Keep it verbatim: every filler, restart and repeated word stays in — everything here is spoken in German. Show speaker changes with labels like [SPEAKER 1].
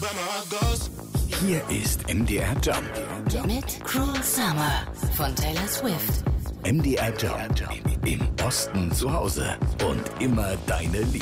[SPEAKER 1] Hier ist M D R Jump
[SPEAKER 2] mit Cruel Summer von Taylor Swift.
[SPEAKER 1] M D R Jump im Osten zu Hause und immer deine Liebe.